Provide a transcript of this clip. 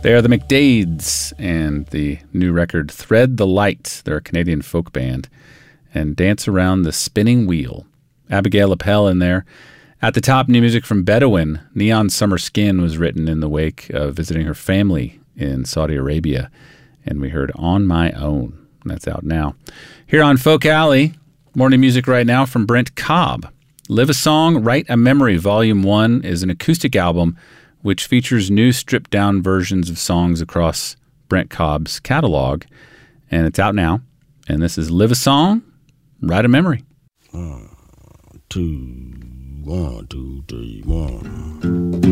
They are the McDades and the new record Thread the Light. They're a Canadian folk band. And Dance Around the Spinning Wheel. Abigail Appel in there. At the top, new music from Bedouin. Neon Summer Skin was written in the wake of visiting her family in Saudi Arabia. And we heard On My Own. That's out now. Here on Folk Alley, morning music right now from Brent Cobb. Live a Song, Write a Memory, Volume 1 is an acoustic album which features new stripped-down versions of songs across Brent Cobb's catalog. And it's out now. And this is Live a Song, Write a Memory. 1, 2, 3, 1.